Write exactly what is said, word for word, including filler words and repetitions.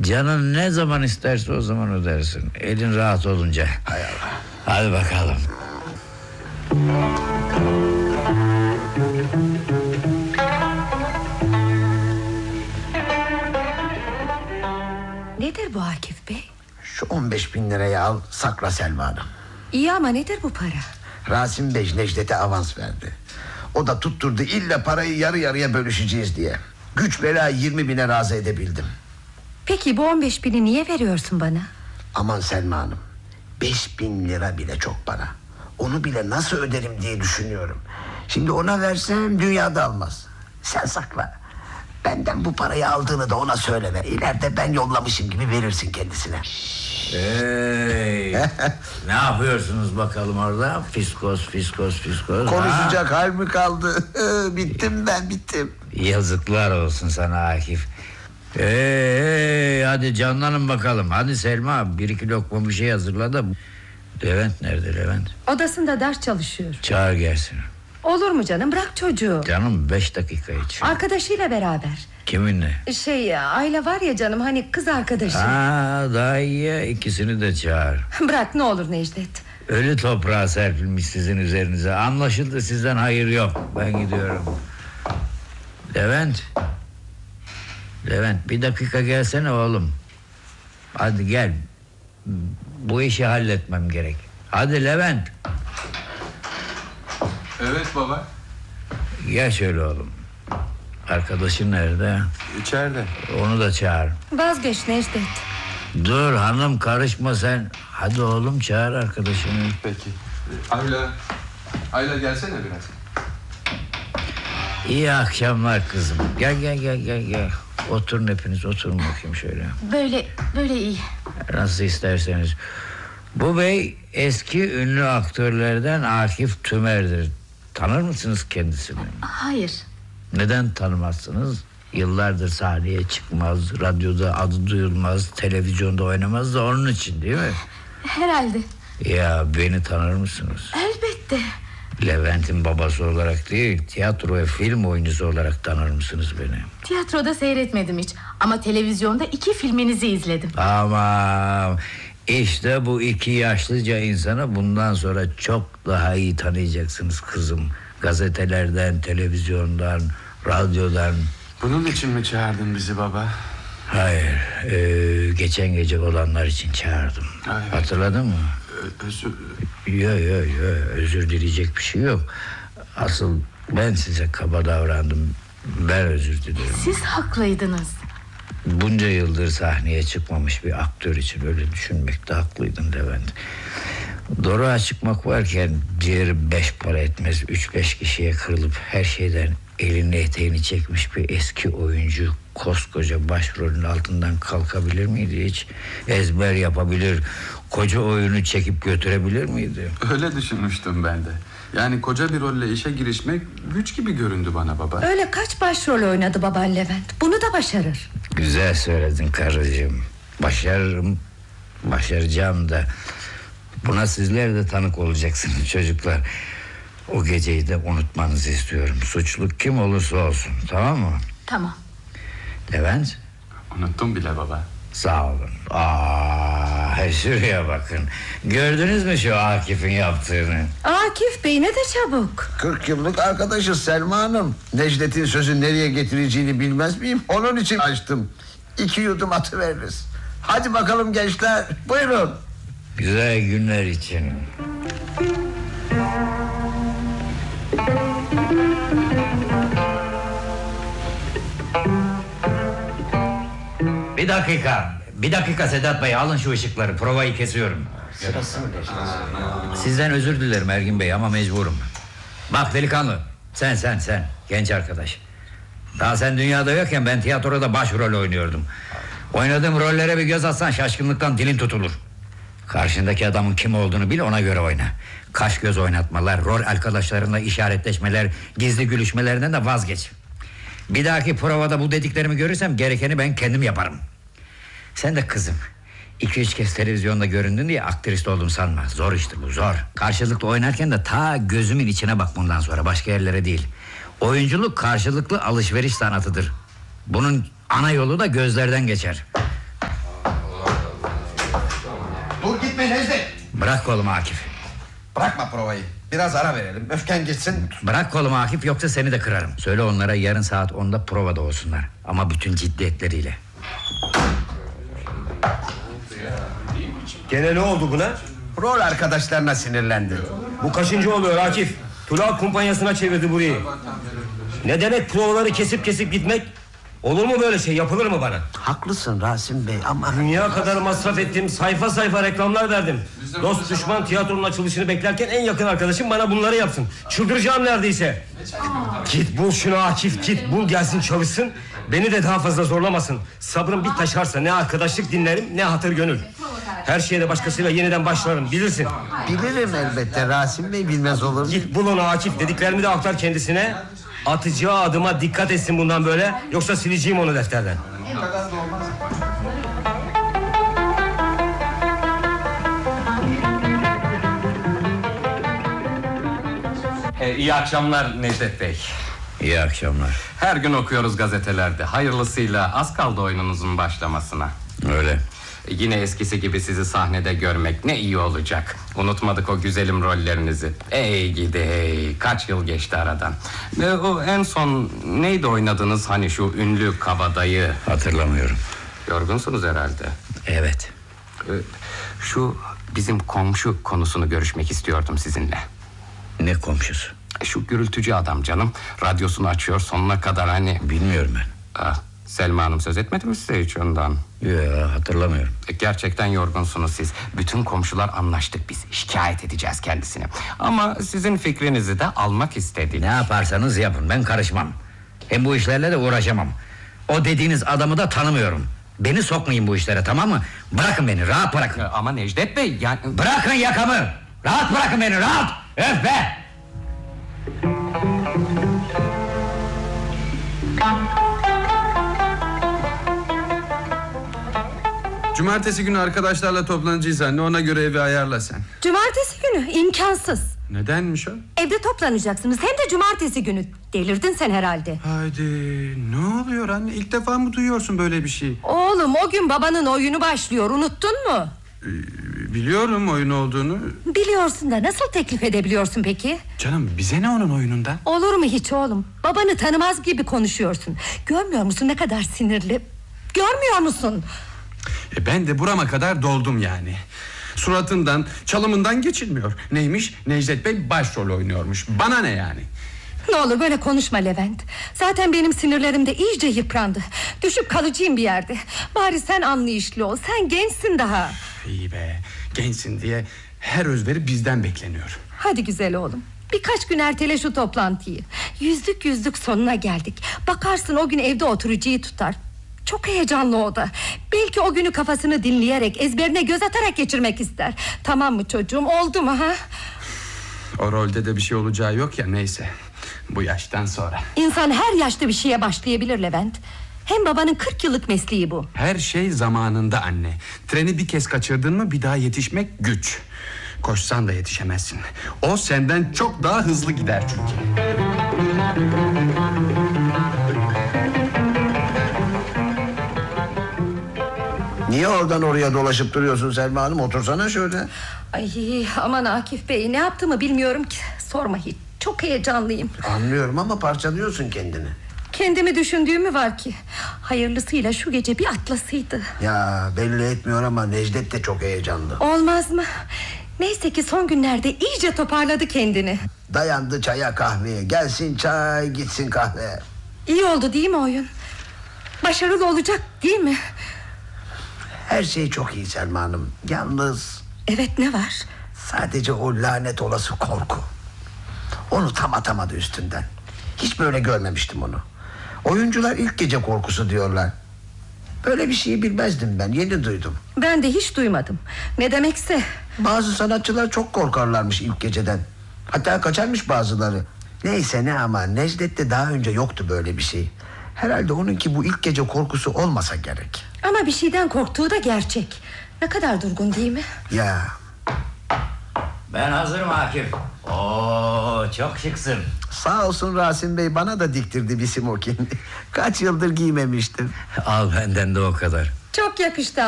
Canın ne zaman isterse o zaman ödersin. Elin rahat olunca. Hay Allah. Hadi bakalım. Nedir bu Akif Bey? Şu on beş bin lirayı al, sakla Selma Hanım. İyi ama nedir bu para? Rasim Bey Necdet'e avans verdi. O da tutturdu illa parayı yarı yarıya bölüşeceğiz diye. Güç bela yirmi bine razı edebildim. Peki bu on beş bini niye veriyorsun bana? Aman Selma Hanım, beş bin lira bile çok para. Onu bile nasıl öderim diye düşünüyorum. Şimdi ona versem dünyada almaz. Sen sakla. Benden bu parayı aldığını da ona söyleme. İleride ben yollamışım gibi verirsin kendisine. Hey, ne yapıyorsunuz bakalım orada? Fiskos, fiskos, fiskos. Konuşacak hal mi kaldı? Bittim ben, bittim. Yazıklar olsun sana Akif. Hey, hey, hadi canlanın bakalım. Hadi Selma, bir iki lokma bir şey hazırla da. Levent nerede Levent? Odasında ders çalışıyor. Çağır gelsin. Olur mu canım, bırak çocuğu. Canım beş dakika için. Arkadaşıyla beraber. Kiminle? Şey, Ayla var ya canım, hani kız arkadaşı. Aa, daha iyi ya, ikisini de çağır. Bırak ne olur Necdet. Ölü toprağa serpilmiş sizin üzerinize. Anlaşıldı, sizden hayır yok. Ben gidiyorum. Levent. Levent bir dakika gelsene oğlum. Hadi gel. Bu işi halletmem gerek. Hadi Levent. Evet baba. Gel şöyle oğlum. Arkadaşın nerede? İçeride. Onu da çağır. Vazgeç Necdet. Dur hanım, karışma sen. Hadi oğlum çağır arkadaşını. Peki. Ayla. Ayla gelsene biraz. İyi akşamlar kızım. Gel gel gel gel gel. Oturun hepiniz, oturun bakayım şöyle. Böyle böyle iyi. Nasıl isterseniz. Bu bey eski ünlü aktörlerden Akif Tümer'dir. Tanır mısınız kendisini? Hayır. Neden tanımazsınız? Yıllardır sahneye çıkmaz, radyoda adı duyulmaz, televizyonda oynamaz da onun için değil mi? Herhalde. Ya beni tanır mısınız? Elbette. Levent'in babası olarak değil, tiyatro ve film oyuncusu olarak tanır mısınız beni? Tiyatroda seyretmedim hiç, ama televizyonda iki filminizi izledim. Tamam. İşte bu iki yaşlıca insanı bundan sonra çok daha iyi tanıyacaksınız kızım. Gazetelerden, televizyondan, radyodan. Bunun için mi çağırdın bizi baba? Hayır, e, geçen gece olanlar için çağırdım. Hayır. Hatırladın mı? Ö- özür... Yok yok yok, özür dileyecek bir şey yok. Asıl ben size kaba davrandım. Ben özür dilerim. Siz haklıydınız. Bunca yıldır sahneye çıkmamış bir aktör için öyle düşünmekte haklıydın Levent. Doruğa çıkmak varken ciğeri beş para etmez, üç beş kişiye kırılıp her şeyden elini eteğini çekmiş bir eski oyuncu koskoca başrolün altından kalkabilir miydi hiç? Ezber yapabilir, koca oyunu çekip götürebilir miydi? Öyle düşünmüştüm ben de. Yani koca bir rolle işe girişmek güç gibi göründü bana baba. Öyle kaç başrol oynadı baban Levent. Bunu da başarır. Güzel söyledin karıcığım. Başarırım, başaracağım da. Buna sizler de tanık olacaksınız çocuklar. O geceyi de unutmanızı istiyorum. Suçlu kim olursa olsun, tamam mı? Tamam. Levent? Unuttum bile baba. Sağ olun. Aa, şuraya bakın. Gördünüz mü şu Akif'in yaptığını? Akif Bey ne de çabuk. Kırk yıllık arkadaşız Selma Hanım. Necdet'in sözü nereye getireceğini bilmez miyim? Onun için açtım. İki yudum atıveririz. Hadi bakalım gençler, buyurun. Güzel günler için. Bir dakika. Bir dakika Sedat Bey, alın şu ışıkları. Provayı kesiyorum. Sizden özür dilerim Ergin Bey ama mecburum. Bak delikanlı, sen sen sen genç arkadaş. Daha sen dünyada yokken ben tiyatroda başrol oynuyordum. Oynadığım rollere bir göz atsan şaşkınlıktan dilin tutulur. Karşındaki adamın kim olduğunu bil, ona göre oyna. Kaş göz oynatmalar, rol arkadaşlarınla işaretleşmeler, gizli gülüşmelerinden de vazgeç. Bir dahaki provada bu dediklerimi görürsem gerekeni ben kendim yaparım. Sen de kızım, iki üç kez televizyonda göründün diye aktrist oldum sanma. Zor iştir bu, zor. Karşılıklı oynarken de ta gözümün içine bak bundan sonra, başka yerlere değil. Oyunculuk karşılıklı alışveriş sanatıdır. Bunun ana yolu da gözlerden geçer. Dur gitme Necdet. Bırak kolumu Akif. Bırakma provayı. Biraz ara verelim. Öfken geçsin. Bırak kolumu Akif, yoksa seni de kırarım. Söyle onlara yarın saat onda provada olsunlar. Ama bütün ciddiyetleriyle. Gene ne oldu buna? Rol arkadaşlarına sinirlendi. Bu kaçıncı oluyor Akif? Tula kumpanyasına çevirdi burayı. Ne demek provaları kesip kesip gitmek? Olur mu böyle şey, yapılır mı bana? Haklısın Rasim Bey ama... Dünya kadar masraf ettim, sayfa sayfa reklamlar verdim. Dost düşman tiyatronun açılışını beklerken en yakın arkadaşım bana bunları yapsın. Çıldıracağım neredeyse. Git bul şunu Akif, git bul gelsin çalışsın. Beni de daha fazla zorlamasın. Sabrım bir taşarsa ne arkadaşlık dinlerim ne hatır gönül. Her şeye de başkasıyla yeniden başlarım, bilirsin. Bilirim elbette Rasim Bey, bilmez olur mu? Git bul onu Akif, dediklerimi de aktar kendisine. Atacağı adıma dikkat etsin bundan böyle, yoksa sileceğim onu defterden. Ee, iyi akşamlar Necdet Bey. İyi akşamlar. Her gün okuyoruz gazetelerde. Hayırlısıyla az kaldı oyununuzun başlamasına. Öyle. E, yine eskisi gibi sizi sahnede görmek ne iyi olacak. Unutmadık o güzelim rollerinizi. Ey gidi ey, kaç yıl geçti aradan. E, o en son neydi oynadınız, hani şu ünlü kabadayı? Hatırlamıyorum. Yorgunsunuz herhalde. Evet. E, şu bizim komşu konusunu görüşmek istiyordum sizinle. Ne komşusu? Şu gürültücü adam canım. Radyosunu açıyor sonuna kadar hani. Bilmiyorum ben. Ah, Selma Hanım söz etmedi mi size hiç ondan? Yok, hatırlamıyorum. E, Gerçekten yorgunsunuz siz. Bütün komşular anlaştık biz. Şikayet edeceğiz kendisini. Ama sizin fikrinizi de almak istedik. Ne yaparsanız yapın, ben karışmam. Hem bu işlerle de uğraşamam. O dediğiniz adamı da tanımıyorum. Beni sokmayın bu işlere, tamam mı? Bırakın beni, rahat bırakın. E, Ama Necdet Bey yani... Bırakın yakamı. Rahat bırakın beni, rahat. Öf be. Cumartesi günü arkadaşlarla toplanacağız anne, ona göre evi ayarla sen. Cumartesi günü imkansız. Nedenmiş o? Evde toplanacaksınız, hem de cumartesi günü. Delirdin sen herhalde. Haydi, ne oluyor anne, ilk defa mı duyuyorsun böyle bir şey? Oğlum, o gün babanın oyunu başlıyor, unuttun mu? Ee, biliyorum oyun olduğunu. Biliyorsun da nasıl teklif edebiliyorsun peki? Canım bize ne onun oyunundan? Olur mu hiç oğlum? Babanı tanımaz gibi konuşuyorsun. Görmüyor musun ne kadar sinirli? Görmüyor musun? E ben de burama kadar doldum yani. Suratından, çalımından geçilmiyor. Neymiş? Necdet Bey başrol oynuyormuş. Bana ne yani? Ne olur böyle konuşma Levent. Zaten benim sinirlerim de iyice yıprandı. Düşüp kalacağım bir yerde. Bari sen anlayışlı ol. Sen gençsin daha. İyi be, gençsin diye her özveri bizden bekleniyor. Hadi güzel oğlum, birkaç gün ertele şu toplantıyı. Yüzlük yüzlük sonuna geldik. Bakarsın o gün evde oturucuyu tutar. Çok heyecanlı o da. Belki o günü kafasını dinleyerek, ezberine göz atarak geçirmek ister. Tamam mı çocuğum, oldu mu ha? O rolde de bir şey olacağı yok ya, neyse. Bu yaştan sonra. İnsan her yaşta bir şeye başlayabilir Levent. Hem babanın kırk yıllık mesleği bu. Her şey zamanında anne. Treni bir kez kaçırdın mı bir daha yetişmek güç. Koşsan da yetişemezsin. O senden çok daha hızlı gider çünkü. Niye oradan oraya dolaşıp duruyorsun Selma Hanım? Otursana şöyle. Ay aman Akif Bey, ne yaptığımı bilmiyorum ki. Sorma hiç, çok heyecanlıyım. Anlıyorum ama parçalıyorsun kendini. Kendimi düşündüğüm mü var ki? Hayırlısıyla şu gece bir atlasıydı. Ya belli etmiyor ama Necdet de çok heyecanlı. Olmaz mı? Neyse ki son günlerde iyice toparladı kendini. Dayandı çaya kahveye. Gelsin çay, gitsin kahve. İyi oldu değil mi oyun? Başarılı olacak değil mi? Her şey çok iyi Selma Hanım. Yalnız Evet, ne var? sadece o lanet olası korku. Onu tam atamadı üstünden. Hiç böyle görmemiştim onu. Oyuncular ilk gece korkusu diyorlar. Böyle bir şeyi bilmezdim ben, yeni duydum. Ben de hiç duymadım. Ne demekse. Bazı sanatçılar çok korkarlarmış ilk geceden. Hatta kaçarmış bazıları. Neyse ne ama Necdet'te daha önce yoktu böyle bir şey. Herhalde onunki bu ilk gece korkusu olmasa gerek. Ama bir şeyden korktuğu da gerçek. Ne kadar durgun değil mi? Ya Ben hazırım Akif. Oo, çok şıksın. sağ olsun Rasim Bey, bana da diktirdi bir smokin. Kaç yıldır giymemiştim. Al benden de o kadar. Çok yakıştı